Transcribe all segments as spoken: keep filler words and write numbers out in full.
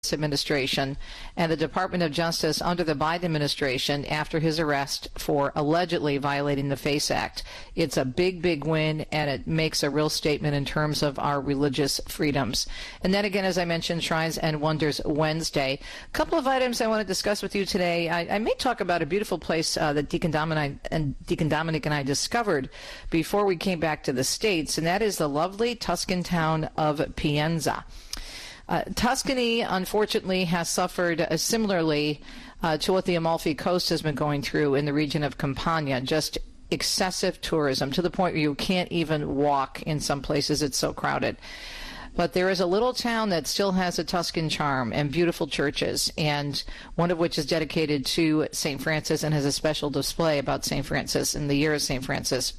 Gates administration and the Department of Justice under the Biden administration after his arrest for allegedly violating the FACE Act. It's a big, big win, and it makes a real statement in terms of our religious freedoms. And then again, as I mentioned, Shrines and Wonders Wednesday. A couple of items I want to discuss with you today. I, I may talk about a beautiful place uh, that Deacon Dominic and Deacon Dominic and I discovered before we came back to the States, and that is the lovely Tuscan town of Pienza. Uh, Tuscany, unfortunately, has suffered uh, similarly uh, to what the Amalfi Coast has been going through in the region of Campania, just excessive tourism to the point where you can't even walk in some places. It's so crowded. But there is a little town that still has a Tuscan charm and beautiful churches, and one of which is dedicated to Saint Francis and has a special display about Saint Francis in the year of Saint Francis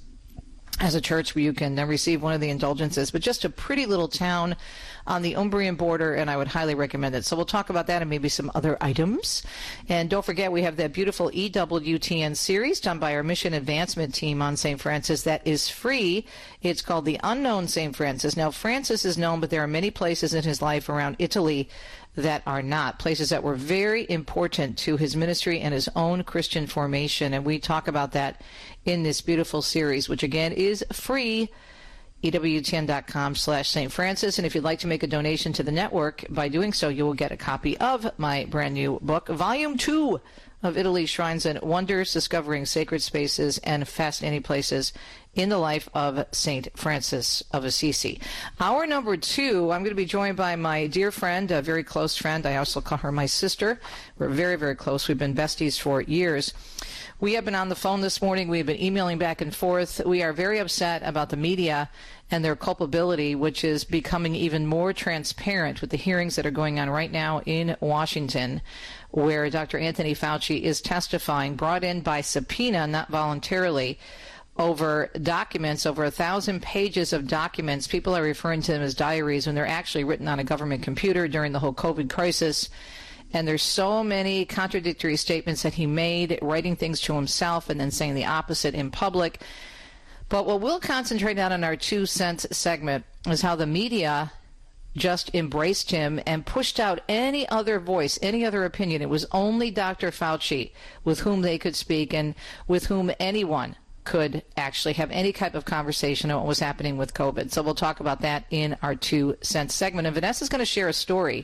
as a church where you can uh, receive one of the indulgences. But just a pretty little town on the Umbrian border, and I would highly recommend it. So we'll talk about that and maybe some other items. And don't forget, we have that beautiful E W T N series done by our mission advancement team on Saint Francis that is free. It's called The Unknown Saint Francis. Now, Francis is known, but there are many places in his life around Italy that are not, places that were very important to his ministry and his own Christian formation. And we talk about that in this beautiful series, which again is free. E W T N dot com slash Saint Francis. And if you'd like to make a donation to the network, by doing so, you will get a copy of my brand new book, Volume two of Italy's Shrines and Wonders, Discovering Sacred Spaces and Fascinating Places in the Life of Saint Francis of Assisi. Hour number two, I'm going to be joined by my dear friend, a very close friend. I also call her my sister. We're very, very close. We've been besties for years. We have been on the phone this morning. We've been emailing back and forth. We are very upset about the media and their culpability, which is becoming even more transparent with the hearings that are going on right now in Washington, where Doctor Anthony Fauci is testifying, brought in by subpoena, not voluntarily, over documents, over a thousand pages of documents. People are referring to them as diaries when they're actually written on a government computer during the whole COVID crisis. And there's so many contradictory statements that he made, writing things to himself and then saying the opposite in public. But what we'll concentrate on in our two cents segment is how the media just embraced him and pushed out any other voice, any other opinion. It was only Doctor Fauci with whom they could speak and with whom anyone could actually have any type of conversation on what was happening with COVID. So we'll talk about that in our two cents segment. And Vanessa's going to share a story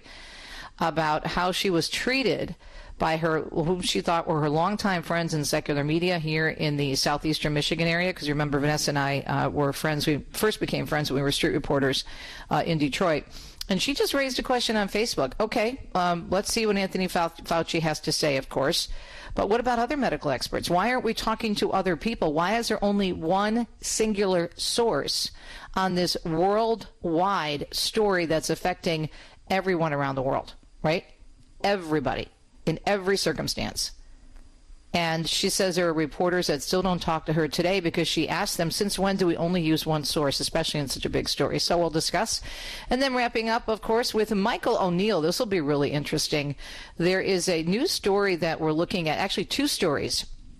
about how she was treated by her, whom she thought were her longtime friends in secular media here in the southeastern Michigan area. Because you remember, Vanessa and I uh, were friends. We first became friends when we were street reporters uh, in Detroit. And she just raised a question on Facebook. Okay, um, let's see what Anthony Fauci has to say, of course. But what about other medical experts? Why aren't we talking to other people? Why is there only one singular source on this worldwide story that's affecting everyone around the world? Right? Everybody, in every circumstance. And she says there are reporters that still don't talk to her today because she asked them, since when do we only use one source, especially in such a big story? So we'll discuss. And then wrapping up, of course, with Michael O'Neill. This will be really interesting. There is a new story that we're looking at, actually two stories.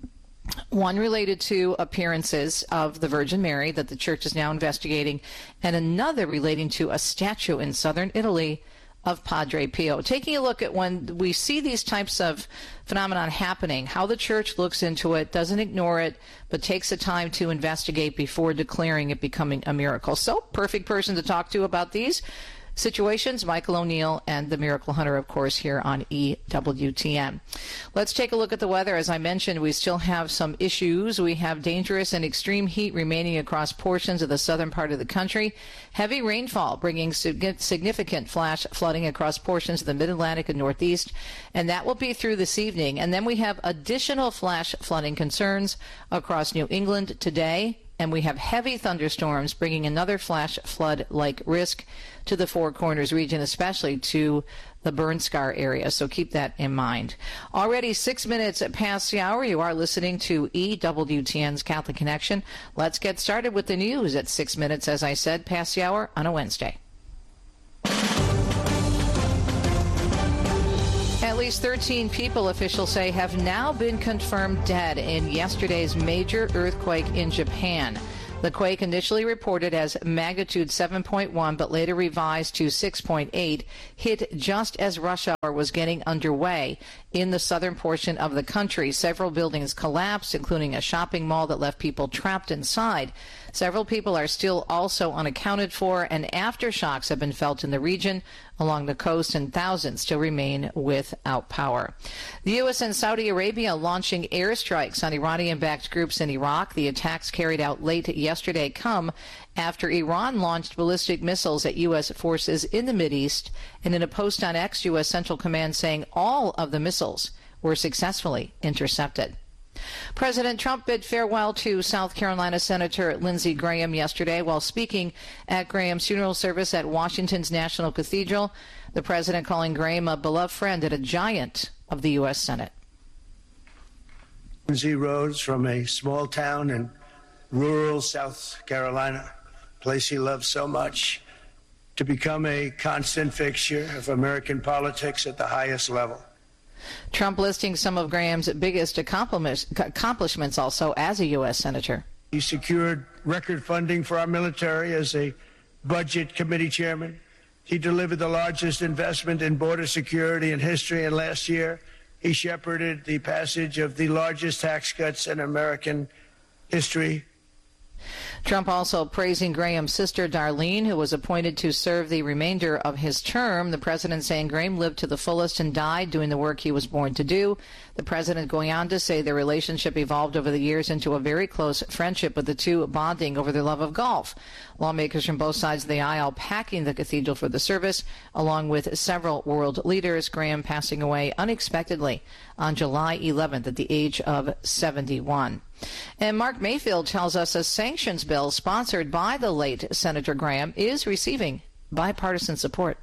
One related to appearances of the Virgin Mary that the church is now investigating, and another relating to a statue in southern Italy of Padre Pio. Taking a look at when we see these types of phenomenon happening, how the church looks into it, doesn't ignore it, but takes the time to investigate before declaring it becoming a miracle. So, perfect person to talk to about these situations, Michael O'Neill and the Miracle Hunter, of course, here on E W T N. Let's take a look at the weather. As I mentioned, we still have some issues. We have dangerous and extreme heat remaining across portions of the southern part of the country. Heavy rainfall bringing significant flash flooding across portions of the mid-Atlantic and Northeast, and that will be through this evening. And then we have additional flash flooding concerns across New England today. And we have heavy thunderstorms bringing another flash flood-like risk to the Four Corners region, especially to the burn scar area. So keep that in mind. Already six minutes past the hour. You are listening to E W T N's Catholic Connection. Let's get started with the news at six minutes, as I said, past the hour on a Wednesday. At least thirteen people, officials say, have now been confirmed dead in yesterday's major earthquake in Japan. The quake, initially reported as magnitude seven point one but later revised to six point eight, hit just as rush hour was getting underway in the southern portion of the country. Several buildings collapsed, including a shopping mall that left people trapped inside. Several people are still also unaccounted for, and aftershocks have been felt in the region along the coast, and thousands still remain without power. The U S and Saudi Arabia launching airstrikes on Iranian-backed groups in Iraq. The attacks carried out late yesterday come after Iran launched ballistic missiles at U S forces in the Mideast, and in a post on X, U S Central Command saying all of the missiles were successfully intercepted. President Trump bid farewell to South Carolina Senator Lindsey Graham yesterday while speaking at Graham's funeral service at Washington's National Cathedral. The president calling Graham a beloved friend and a giant of the U S Senate. Lindsey rose from a small town in rural South Carolina, a place he loved so much, to become a constant fixture of American politics at the highest level. Trump listing some of Graham's biggest accomplishments also as a U S Senator. He secured record funding for our military as a budget committee chairman. He delivered the largest investment in border security in history, and last year he shepherded the passage of the largest tax cuts in American history. Trump also praising Graham's sister, Darlene, who was appointed to serve the remainder of his term. The president saying Graham lived to the fullest and died doing the work he was born to do. The president going on to say their relationship evolved over the years into a very close friendship, with the two bonding over their love of golf. Lawmakers from both sides of the aisle packing the cathedral for the service, along with several world leaders. Graham passing away unexpectedly on July eleventh at the age of seventy-one. And Mark Mayfield tells us a sanctions bill sponsored by the late Senator Graham is receiving bipartisan support.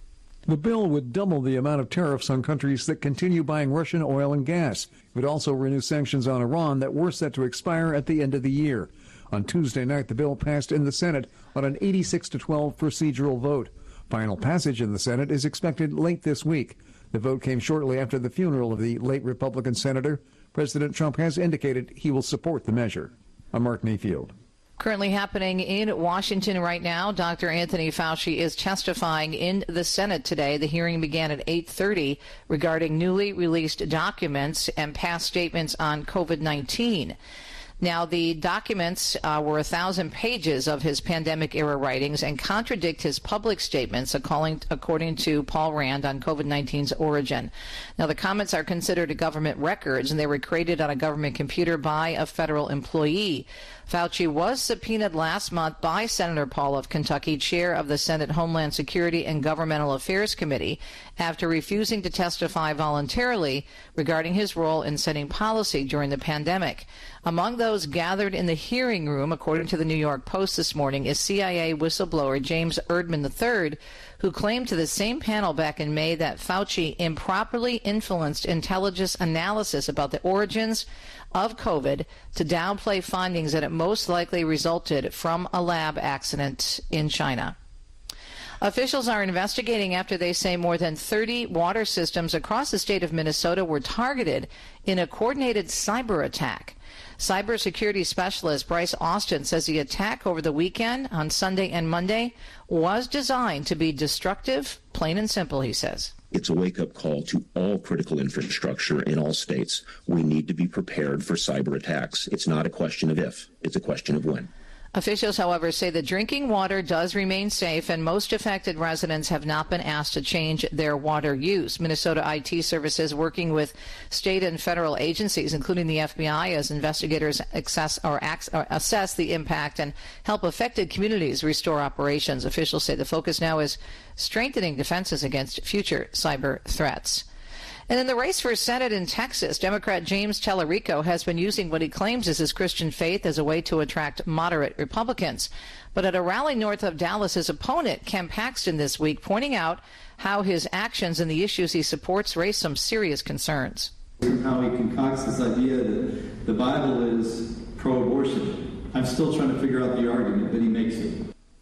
The bill would double the amount of tariffs on countries that continue buying Russian oil and gas. It would also renew sanctions on Iran that were set to expire at the end of the year. On Tuesday night, the bill passed in the Senate on an eighty-six to twelve procedural vote. Final passage in the Senate is expected late this week. The vote came shortly after the funeral of the late Republican senator. President Trump has indicated he will support the measure. I'm Mark Mayfield. Currently happening in Washington right now, Doctor Anthony Fauci is testifying in the Senate today. The hearing began at eight thirty regarding newly released documents and past statements on COVID nineteen. Now, the documents uh, were a thousand pages of his pandemic-era writings and contradict his public statements, according to Paul Rand, on COVID nineteen's origin. Now, the comments are considered government records, and they were created on a government computer by a federal employee. Fauci was subpoenaed last month by Senator Paul of Kentucky, chair of the Senate Homeland Security and Governmental Affairs Committee, after refusing to testify voluntarily regarding his role in setting policy during the pandemic. Among those gathered in the hearing room, according to the New York Post this morning, is C I A whistleblower James Erdman the third, who claimed to the same panel back in May that Fauci improperly influenced intelligence analysis about the origins of COVID to downplay findings that it most likely resulted from a lab accident in China. Officials are investigating after they say more than thirty water systems across the state of Minnesota were targeted in a coordinated cyber attack. Cybersecurity specialist Bryce Austin says the attack over the weekend on Sunday and Monday was designed to be destructive, plain and simple, he says. It's a wake-up call to all critical infrastructure in all states. We need to be prepared for cyber attacks. It's not a question of if, it's a question of when. Officials, however, say the drinking water does remain safe, and most affected residents have not been asked to change their water use. Minnesota I T Services, working with state and federal agencies, including the F B I, as investigators access or, or assess the impact and help affected communities restore operations. Officials say the focus now is strengthening defenses against future cyber threats. And in the race for Senate in Texas, Democrat James Tallarico has been using what he claims is his Christian faith as a way to attract moderate Republicans. But at a rally north of Dallas, his opponent, Ken Paxton, this week, pointing out how his actions and the issues he supports raise some serious concerns. How he concocts this idea that the Bible is pro-abortion. I'm still trying to figure out the argument, but he makes it.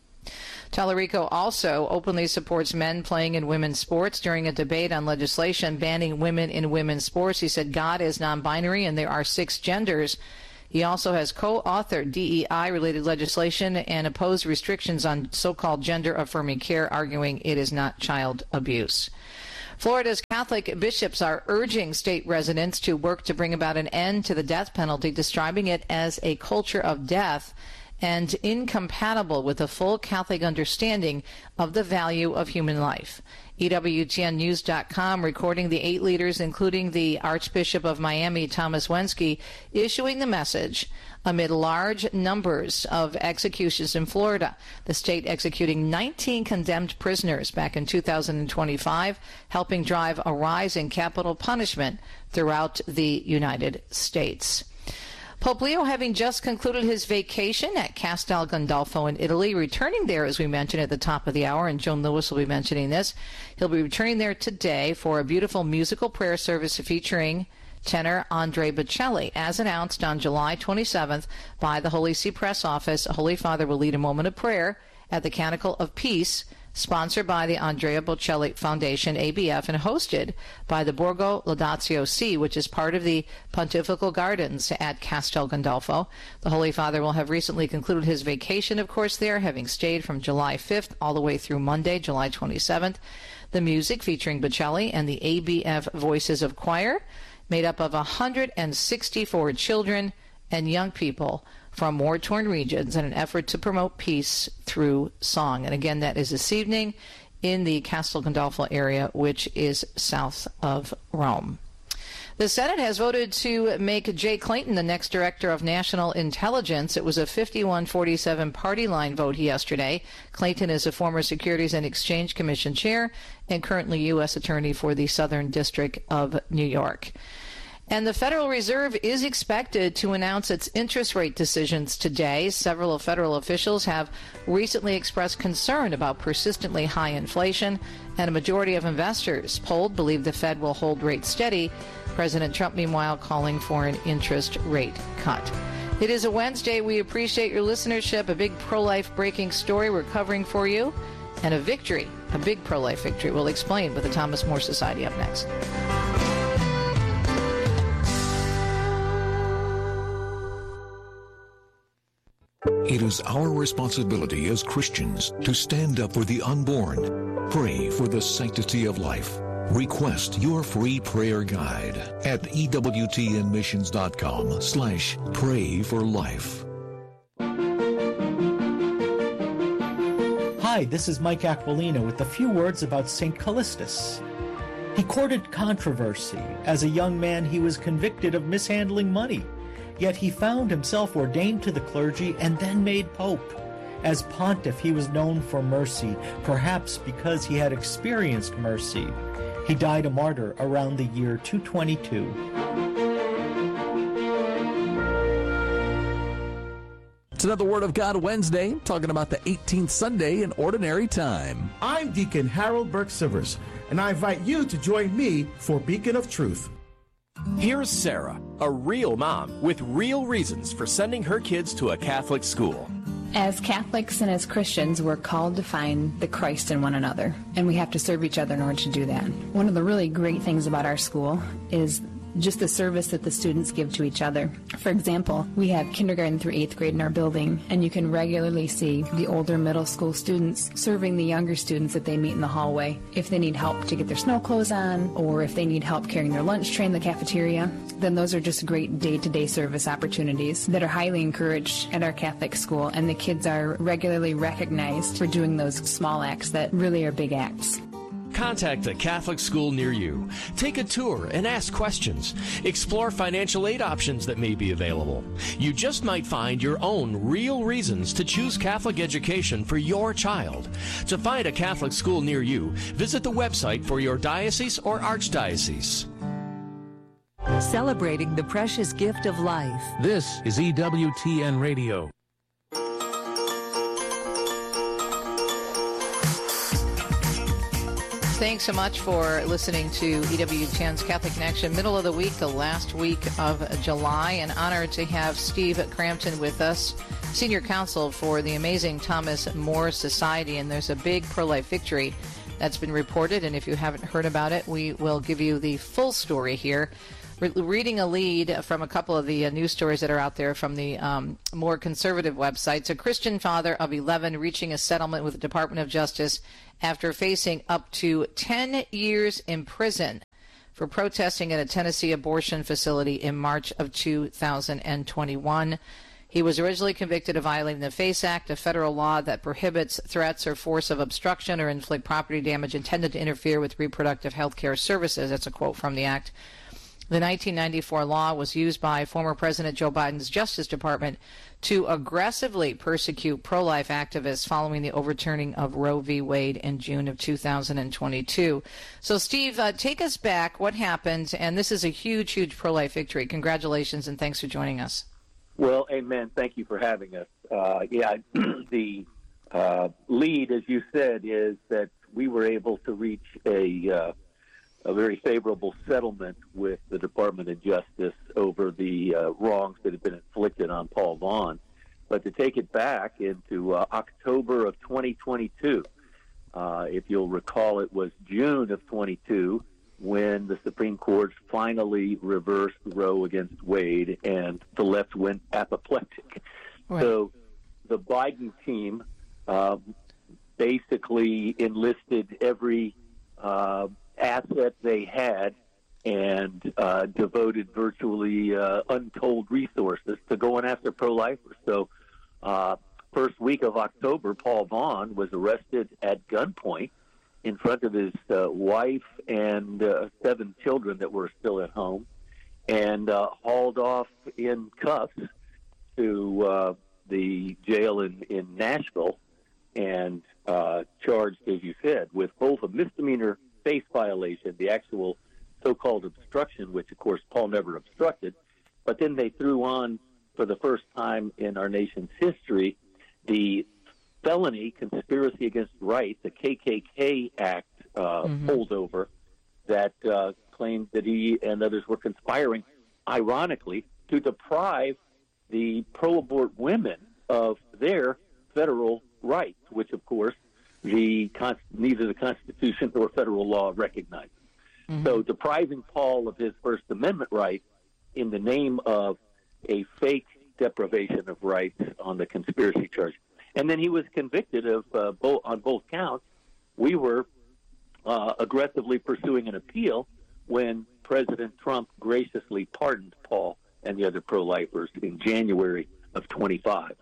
Tallarico also openly supports men playing in women's sports. During a debate on legislation banning women in women's sports, he said God is non-binary and there are six genders. He also has co-authored D E I-related legislation and opposed restrictions on so-called gender-affirming care, arguing it is not child abuse. Florida's Catholic bishops are urging state residents to work to bring about an end to the death penalty, describing it as a culture of death and incompatible with a full Catholic understanding of the value of human life. E W T N News dot com recording the eight leaders, including the Archbishop of Miami, Thomas Wensky, issuing the message amid large numbers of executions in Florida. The state executing nineteen condemned prisoners back in two thousand twenty-five, helping drive a rise in capital punishment throughout the United States. Pope Leo, having just concluded his vacation at Castel Gandolfo in Italy, returning there, as we mentioned at the top of the hour, and Joan Lewis will be mentioning this. He'll be returning there today for a beautiful musical prayer service featuring tenor Andrea Bocelli. As announced on July twenty-seventh by the Holy See Press Office, Holy Father will lead a moment of prayer at the Canticle of Peace, sponsored by the Andrea Bocelli Foundation, A B F, and hosted by the Borgo Laudatio Si, which is part of the Pontifical Gardens at Castel Gandolfo. The Holy Father will have recently concluded his vacation, of course, there, having stayed from July fifth all the way through Monday, July twenty-seventh. The music featuring Bocelli and the A B F Voices of Choir, made up of one hundred sixty-four children and young people from war-torn regions in an effort to promote peace through song. And again, that is this evening in the Castel Gandolfo area, which is south of Rome. The Senate has voted to make Jay Clayton the next director of national intelligence. It was a fifty-one forty-seven party line vote yesterday. Clayton is a former Securities and Exchange Commission chair and currently U S attorney for the Southern District of New York. And the Federal Reserve is expected to announce its interest rate decisions today. Several federal officials have recently expressed concern about persistently high inflation, and a majority of investors polled believe the Fed will hold rates steady. President Trump, meanwhile, calling for an interest rate cut. It is a Wednesday. We appreciate your listenership. A big pro-life breaking story we're covering for you, and a victory, a big pro-life victory. We'll explain with the Thomas More Society up next. It is our responsibility as Christians to stand up for the unborn, pray for the sanctity of life. Request your free prayer guide at E W T N missions dot com slash pray for life. Hi, this is Mike Aquilina with a few words about Saint Callistus. He courted controversy. As a young man, he was convicted of mishandling money. Yet he found himself ordained to the clergy and then made pope. As pontiff, he was known for mercy, perhaps because he had experienced mercy. He died a martyr around the year two twenty-two. It's another Word of God Wednesday, talking about the eighteenth Sunday in Ordinary Time. I'm Deacon Harold Burke-Sivers, and I invite you to join me for Beacon of Truth. Here's Sarah, a real mom with real reasons for sending her kids to a Catholic school. As Catholics and as Christians, we're called to find the Christ in one another, and we have to serve each other in order to do that. One of the really great things about our school is just the service that the students give to each other. For example, we have kindergarten through eighth grade in our building, and you can regularly see the older middle school students serving the younger students that they meet in the hallway. If they need help to get their snow clothes on, or if they need help carrying their lunch tray in the cafeteria, then those are just great day-to-day service opportunities that are highly encouraged at our Catholic school, and the kids are regularly recognized for doing those small acts that really are big acts. Contact a Catholic school near you. Take a tour and ask questions. Explore financial aid options that may be available. You just might find your own real reasons to choose Catholic education for your child. To find a Catholic school near you, visit the website for your diocese or archdiocese. Celebrating the precious gift of life. This is E W T N Radio. Thanks so much for listening to E W T N's Catholic Connection. Middle of the week, the last week of July. An honor to have Steve Crampton with us, Senior Counsel for the amazing Thomas More Society. And there's a big pro-life victory that's been reported. And if you haven't heard about it, we will give you the full story here Re- reading a lead from a couple of the uh, news stories that are out there from the um, more conservative websites. A Christian father of eleven reaching a settlement with the Department of Justice after facing up to ten years in prison for protesting at a Tennessee abortion facility in March of two thousand twenty-one. He was originally convicted of violating the FACE Act, a federal law that prohibits threats or force of obstruction or inflict property damage intended to interfere with reproductive health care services. That's a quote from the act. The nineteen ninety-four law was used by former President Joe Biden's Justice Department to aggressively persecute pro-life activists following the overturning of Roe v. Wade in June of two thousand twenty-two. So, Steve, uh, take us back. What happened? And this is a huge, huge pro-life victory. Congratulations, and thanks for joining us. Well, amen. Thank you for having us. Uh, yeah, the uh, lead, as you said, is that we were able to reach a uh, a very favorable settlement with the Department of Justice over the uh, wrongs that had been inflicted on Paul Vaughn. But to take it back into uh, October of twenty twenty-two, uh, if you'll recall, it was June of twenty-two when the Supreme Court finally reversed Roe against Wade and the left went apoplectic. Right. So the Biden team uh, basically enlisted every uh, asset they had and uh, devoted virtually uh, untold resources to going after pro-lifers. So uh, first week of October, Paul Vaughn was arrested at gunpoint in front of his uh, wife and uh, seven children that were still at home, and uh, hauled off in cuffs to uh, the jail in, in Nashville and uh, charged, as you said, with both a misdemeanor FACE violation, the actual so-called obstruction, which, of course, Paul never obstructed, but then they threw on, for the first time in our nation's history, the felony conspiracy against rights, the K K K Act uh, mm-hmm. holdover that uh, claimed that he and others were conspiring, ironically, to deprive the pro-abort women of their federal rights, which, of course, the neither the Constitution nor federal law recognizes. Mm-hmm. So depriving Paul of his First Amendment rights in the name of a fake deprivation of rights on the conspiracy charge. And then he was convicted of uh, both on both counts. We were uh, aggressively pursuing an appeal when President Trump graciously pardoned Paul and the other pro-lifers in January of twenty-five.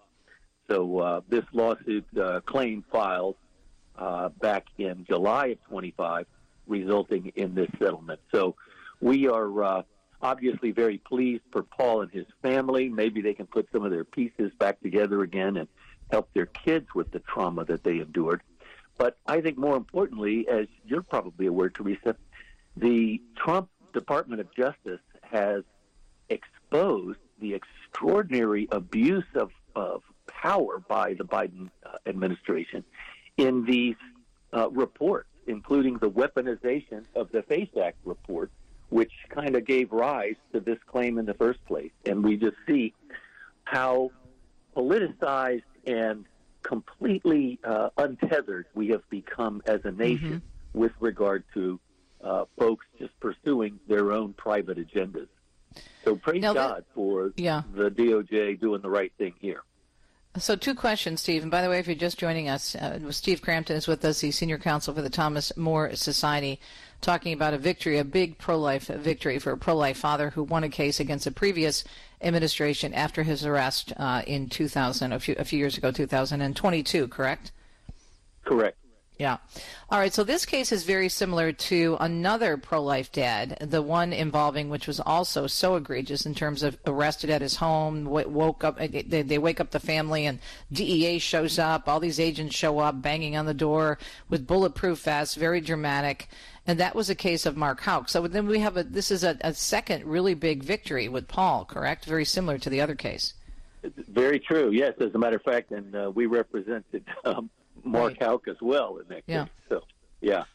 So uh, this lawsuit uh, claim filed uh, back in July of twenty-five, resulting in this settlement. So we are uh, obviously very pleased for Paul and his family. Maybe they can put some of their pieces back together again and help their kids with the trauma that they endured. But I think more importantly, as you're probably aware, Teresa, the Trump Department of Justice has exposed the extraordinary abuse of, of power by the Biden uh, administration in these uh, reports, including the weaponization of the FACE Act report, which kind of gave rise to this claim in the first place. And we just see how politicized and completely uh, untethered we have become as a nation mm-hmm. with regard to uh, folks just pursuing their own private agendas. So praise now, God for yeah. the D O J doing the right thing here. So two questions, Steve. And by the way, if you're just joining us, uh, Steve Crampton is with us. He's senior counsel for the Thomas More Society, talking about a victory, a big pro-life victory for a pro-life father who won a case against a previous administration after his arrest uh, in two thousand, a few, a few years ago, two thousand twenty-two, correct? Correct. Yeah. All right. So this case is very similar to another pro-life dad, the one involving, which was also so egregious in terms of arrested at his home, woke up, they, they wake up the family and D E A shows up. All these agents show up banging on the door with bulletproof vests, very dramatic. And that was a case of Mark Houck. So then we have a, this is a, a second really big victory with Paul, correct? Very similar to the other case. Very true. Yes. As a matter of fact, and uh, we represented um, Mark right. Houck as well in that yeah. case. So, yeah.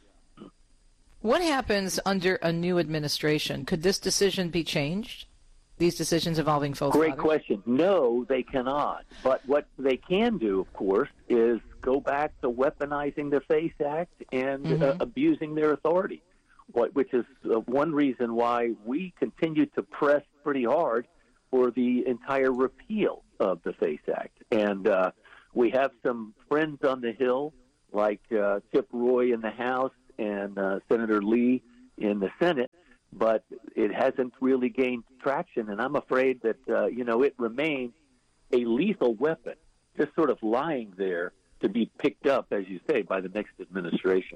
What happens under a new administration? Could this decision be changed? These decisions involving folks? Great fathers? question. No, they cannot. But what they can do, of course, is go back to weaponizing the FACE Act and mm-hmm. uh, abusing their authority. what, which is uh, one reason why we continue to press pretty hard for the entire repeal of the FACE Act. And uh, we have some friends on the Hill, like uh, Chip Roy in the House and uh, Senator Lee in the Senate, but it hasn't really gained traction. And I'm afraid that, uh, you know, it remains a lethal weapon, just sort of lying there to be picked up, as you say, by the next administration.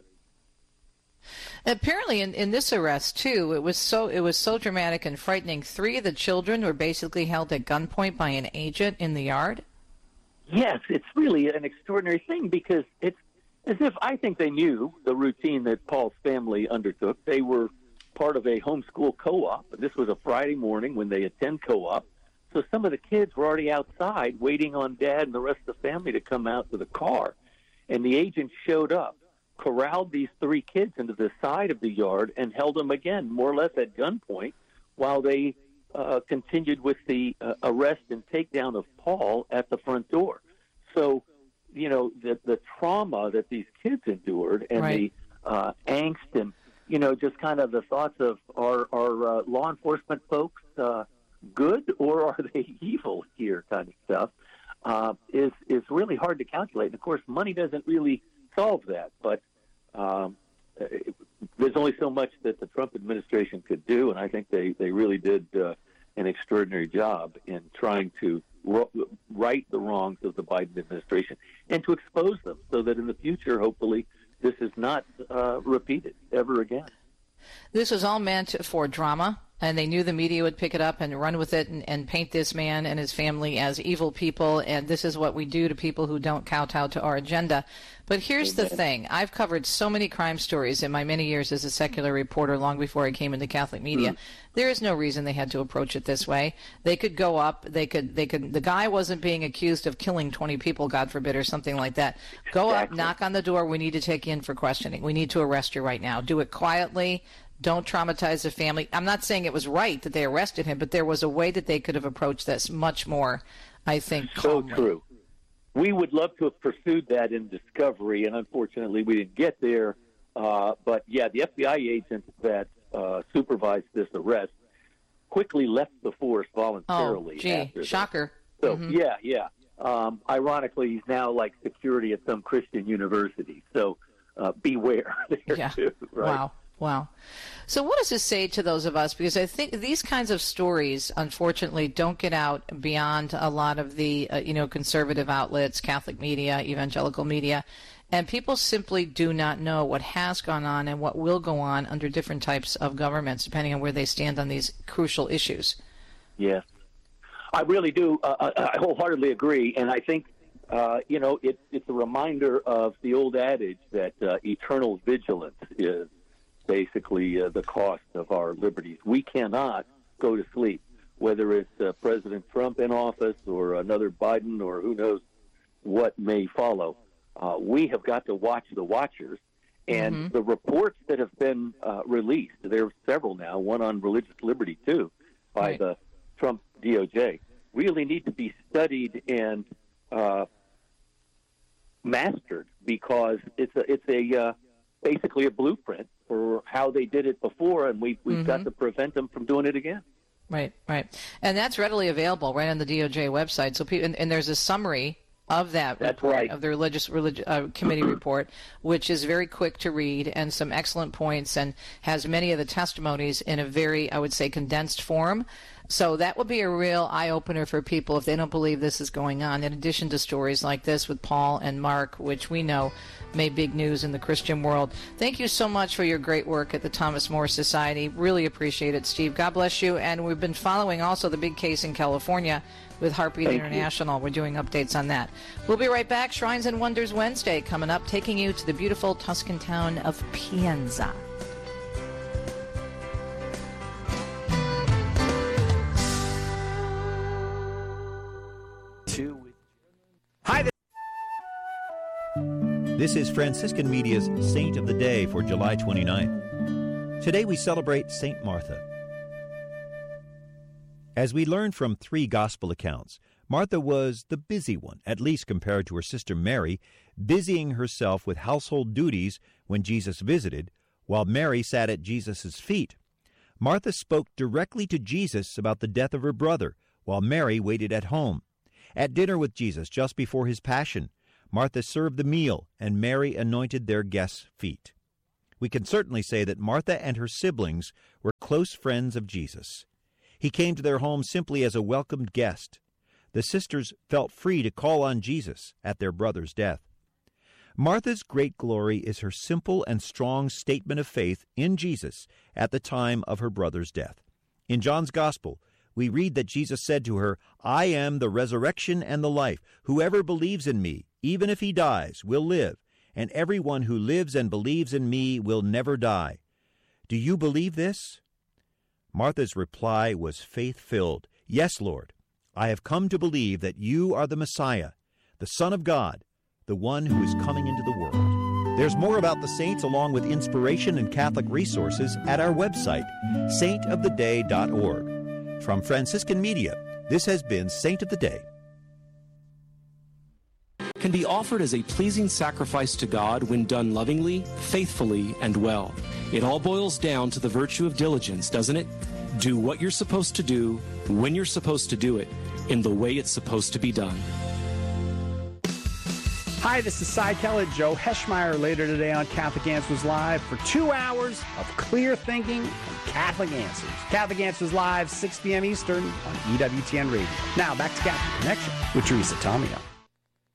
Apparently, in, in this arrest too, it was so it was so dramatic and frightening. Three of the children were basically held at gunpoint by an agent in the yard. Yes, it's really an extraordinary thing because it's as if I think they knew the routine that Paul's family undertook. They were part of a homeschool co-op. This was a Friday morning when they attend co-op. So some of the kids were already outside waiting on Dad and the rest of the family to come out to the car. And the agent showed up, corralled these three kids into the side of the yard, and held them again, more or less at gunpoint, while they uh, continued with the uh, arrest and takedown of Paul at the front door. So, you know, the, the trauma that these kids endured and right. the uh, angst and, you know, just kind of the thoughts of are, are uh, law enforcement folks uh, good or are they evil here kind of stuff uh, is, is really hard to calculate. And, of course, money doesn't really solve that. But um, it, there's only so much that the Trump administration could do, and I think they, they really did uh, an extraordinary job in trying to ro- right the wrongs of the Biden administration and to expose them so that in the future, hopefully, this is not uh, repeated ever again. This was all meant for drama, and they knew the media would pick it up and run with it and, and paint this man and his family as evil people, and this is what we do to people who don't kowtow to our agenda. But here's the thing. I've covered so many crime stories in my many years as a secular reporter long before I came into Catholic media. Mm. There is no reason they had to approach it this way. They could go up. They could, they could, the guy wasn't being accused of killing twenty people, God forbid, or something like that. Go exactly. up, knock on the door. We need to take you in for questioning. We need to arrest you right now. Do it quietly. Don't traumatize the family. I'm not saying it was right that they arrested him, but there was a way that they could have approached this much more, I think, calmly. So true. We would love to have pursued that in discovery, and unfortunately we didn't get there. Uh, but, yeah, the F B I agent that uh, supervised this arrest quickly left the force voluntarily. Oh, gee, after shocker. That. So, mm-hmm. yeah, yeah. Um, ironically, he's now like security at some Christian university. So uh, beware there, yeah. too. Right? Wow. Wow. So what does this say to those of us? Because I think these kinds of stories, unfortunately, don't get out beyond a lot of the, uh, you know, conservative outlets, Catholic media, evangelical media, and people simply do not know what has gone on and what will go on under different types of governments, depending on where they stand on these crucial issues. Yes. I really do. Uh, I wholeheartedly agree. And I think, uh, you know, it, it's a reminder of the old adage that uh, eternal vigilance is basically uh, the cost of our liberties. We cannot go to sleep, whether it's uh, President Trump in office or another Biden or who knows what may follow. Uh, we have got to watch the watchers. And mm-hmm. the reports that have been uh, released, there are several now, one on religious liberty too, by right. the Trump D O J, really need to be studied and uh, mastered because it's a, it's a uh, basically a blueprint for how they did it before, and we, we've mm-hmm. got to prevent them from doing it again. Right, right. And that's readily available right on the D O J website. So, people, and, and there's a summary of that that's report, right. of the religious religi- uh, committee report, which is very quick to read and some excellent points and has many of the testimonies in a very, I would say, condensed form. So that would be a real eye-opener for people if they don't believe this is going on, in addition to stories like this with Paul and Mark, which we know made big news in the Christian world. Thank you so much for your great work at the Thomas More Society. Really appreciate it, Steve. God bless you. And we've been following also the big case in California with Heartbeat Thank International. You. We're doing updates on that. We'll be right back. Shrines and Wonders Wednesday coming up, taking you to the beautiful Tuscan town of Pienza. Hi there. This is Franciscan Media's Saint of the Day for July twenty-ninth. Today we celebrate Saint Martha. As we learn from three gospel accounts, Martha was the busy one, at least compared to her sister Mary, busying herself with household duties when Jesus visited, while Mary sat at Jesus' feet. Martha spoke directly to Jesus about the death of her brother, while Mary waited at home. At dinner with Jesus just before his passion, Martha served the meal, and Mary anointed their guests' feet. We can certainly say that Martha and her siblings were close friends of Jesus. He came to their home simply as a welcomed guest. The sisters felt free to call on Jesus at their brother's death. Martha's great glory is her simple and strong statement of faith in Jesus at the time of her brother's death. In John's Gospel, we read that Jesus said to her, "I am the resurrection and the life. Whoever believes in me, even if he dies, will live, and everyone who lives and believes in me will never die. Do you believe this?" Martha's reply was faith-filled. "Yes, Lord, I have come to believe that you are the Messiah, the Son of God, the one who is coming into the world." There's more about the saints along with inspiration and Catholic resources at our website, saint of the day dot org. From Franciscan Media, this has been Saint of the Day. Can be offered as a pleasing sacrifice to God when done lovingly, faithfully, and well. It all boils down to the virtue of diligence, doesn't it? Do what you're supposed to do, when you're supposed to do it, in the way it's supposed to be done. Hi, this is Cy Kellett, Joe Heschmeyer, later today on Catholic Answers Live for two hours of clear thinking and Catholic answers. Catholic Answers Live, six p.m. Eastern on E W T N Radio. Now, back to Catholic Connection with Teresa Tomeo.